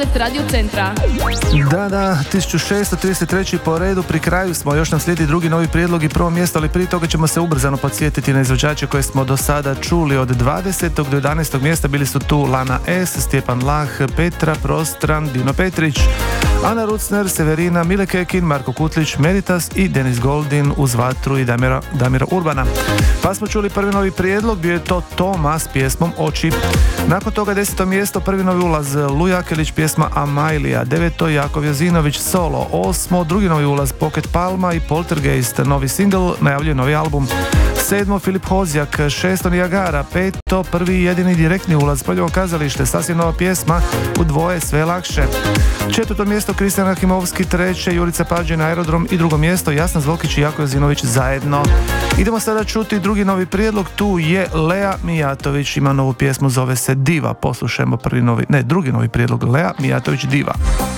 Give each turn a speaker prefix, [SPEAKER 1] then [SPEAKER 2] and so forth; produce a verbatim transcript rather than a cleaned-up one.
[SPEAKER 1] Radio Centra.
[SPEAKER 2] Da, da, tisuću šesto trideset treći po redu, pri kraju smo, još nam slijedi drugi novi prijedlog i prvo mjesto, ali prije toga ćemo se ubrzano podsjetiti na izvođače koje smo do sada čuli. Od dvadesetog do jedanaestog mjesta bili su tu Lana S, Stjepan Lah, Petra Prostran, Dino Petrić, Ana Rucner, Severina, Mile Kekin, Marko Kutlić, Meritas i Denis Goldin uz Vatru i Damira, Damira Urbana. Pa smo čuli prvi novi prijedlog, bio je to Toma s pjesmom Oči. Nakon toga deseto mjesto, prvi novi ulaz Luja Akelić, pjesma Amailija. Deveto Jakov Jozinović solo. Osmo drugi novi ulaz Pocket Palma i Poltergeist, novi single, najavljuje novi album. Sedmo Filip Hozjak, šesto Niagara, peto prvi i jedini direktni ulaz Poljovo kazalište, sasvim nova pjesma U dvoje sve lakše. Četvrto mjesto Kristijan Rahimovski, treće Jurica Pađen Aerodrom i drugo mjesto Jasna Zvokić i Jako Jozinović zajedno. Idemo sada čuti drugi novi prijedlog, tu je Lea Mijatović, ima novu pjesmu, zove se Diva. Poslušajmo prvi novi, ne, drugi novi prijedlog, Lea Mijatović Diva.